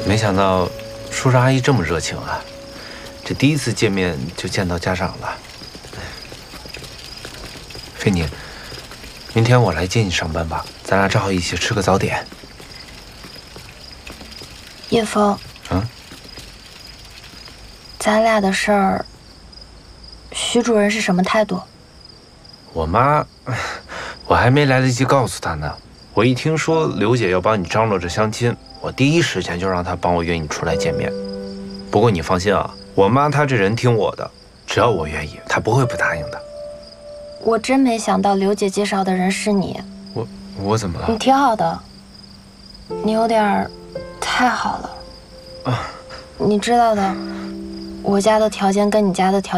没想到叔叔阿姨这么热情啊！这第一次见面就见到家长了。菲尼，明天我来接你上班吧，咱俩正好一起吃个早点。 叶枫，咱俩的事儿，徐主任是什么态度？ 我妈，我还没来得及告诉她呢。我一听说刘姐要帮你张罗着相亲，我第一时间就让她帮我约你出来见面。不过你放心啊，我妈她这人听我的，只要我愿意，她不会不答应的。 我真没想到刘姐介绍的人是你。 我怎么了？ 你挺好的，你有点太好了。你知道的，我家的条件跟你家的条件。